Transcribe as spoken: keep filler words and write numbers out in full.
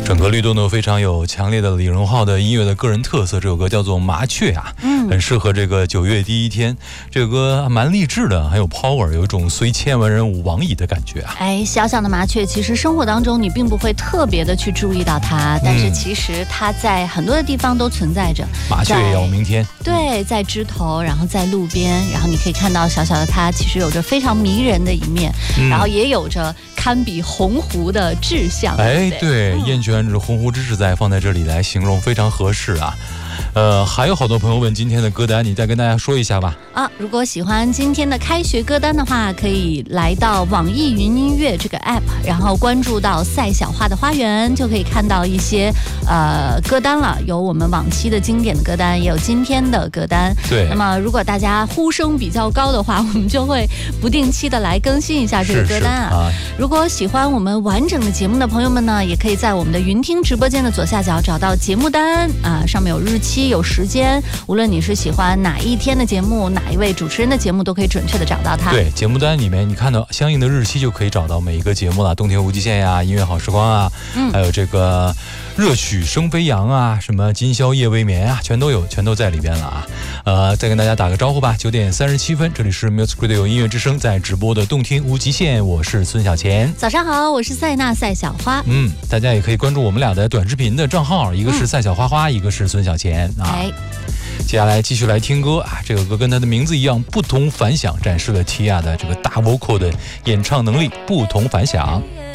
整个律动呢非常有强烈的李荣浩的音乐的个人特色。这首歌叫做《麻雀》啊，嗯，很适合这个九月第一天。这个歌蛮励志的，很有 power， 有一种虽千万人吾往矣的感觉啊。 哎，小小的麻雀，其实生活当中你并不会特别的去注意到它，但是其实它在很多的地方都存在着。 麻雀也有明天。 对，在枝头，然后在路边，然后你可以看到小小的它，其实有着非常迷人的一面，嗯、然后也有着堪比鸿鹄的志向。 哎，对，嗯、燕雀这鸿鹄之志在放在这里来形容非常合适啊。呃，还有好多朋友问今天的歌单，你再跟大家说一下吧。 啊，如果喜欢今天的开学歌单的话，可以来到网易云音乐这个 app， 然后关注到赛小花的花园，就可以看到一些呃歌单了。有我们往期的经典的歌单，也有今天的歌单。 对。 那么如果大家呼声比较高的话，我们就会不定期的来更新一下这个歌单啊。 是是啊， 如果喜欢我们完整的节目的朋友们呢，也可以在我们的云听直播间的左下角找到节目单啊，上面有日期。有时间，无论你是喜欢哪一天的节目，哪一位主持人的节目，都可以准确的找到它。 对，节目单里面你看到相应的日期，就可以找到每一个节目了。冬天无极限呀，音乐好时光啊，嗯、还有这个热曲生飞扬啊，什么今宵夜未眠啊，全都有，全都在里边了啊。呃，再跟大家打个招呼吧。九点三十七分，这里是 Music Radio 音乐之声，在直播的冬天无极限，我是孙小钱。 早上好，我是赛娜赛小花。 嗯，大家也可以关注我们俩的短视频的账号，一个是赛小花花，嗯、一个是孙小钱啊。 哎， 接下来继续来听歌啊，这个歌跟它的名字一样，不同凡响，展示了Tia的这个大 vocal 的演唱能力，不同凡响。